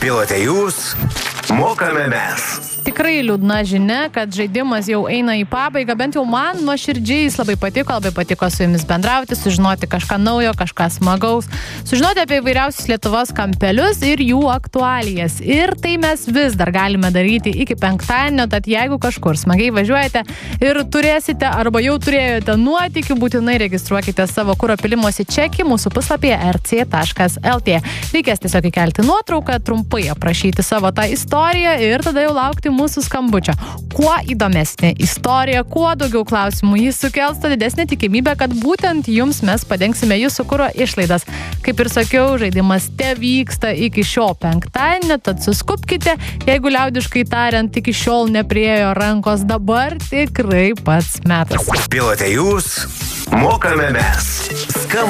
Pilote jūs, mokame mes. Tikrai liūdna žinia, kad žaidimas jau eina į pabaigą, bent jau man nuoširdžiai jis labai patiko su jumis bendrauti, sužinoti kažką naujo, kažką smagaus, sužinoti apie įvairiausius Lietuvos kampelius ir jų aktualijas. Ir tai mes vis dar galime daryti iki penktadienio, tad jeigu kažkur smagiai važiuojate ir turėsite arba jau turėjote nuotykių, būtinai registruokite savo kuro pylimosi čekį mūsų puslapyje rc.lt. Reikės tiesiog įkelti nuotrauką, trumpai aprašyti savo tą istoriją ir tada jau laukti mūsų skambučio. Kuo įdomesnė istorija, kuo daugiau klausimų jis sukels, to didesnė tikimybė, kad būtent jums mes padengsime jūsų kuro išlaidas. Kaip ir sakiau, žaidimas tevyksta iki šio penktadienio, tad suskubkite, jeigu liaudiškai tariant iki šiol nepriėjo rankos, dabar tikrai pats metas. Pilote jūs, mokame mes.